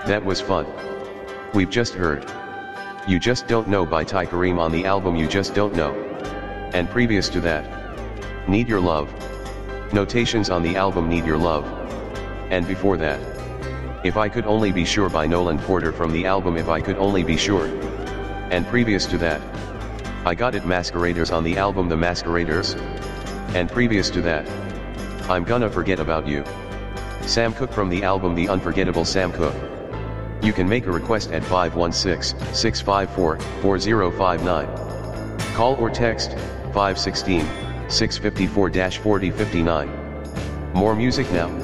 That was fun. We've just heard You Just Don't Know by Ty Kareem on the album You Just Don't Know. And previous to that, Need Your Love. Notations on the album Need Your Love. And before that, If I Could Only Be Sure by Nolan Porter from the album If I Could Only Be Sure. And previous to that, I Got It Masqueraders on the album The Masqueraders. And previous to that, I'm Gonna Forget About You. Sam Cooke from the album The Unforgettable Sam Cooke. You can make a request at 516-654-4059. Call or text 516-654-4059. More music now.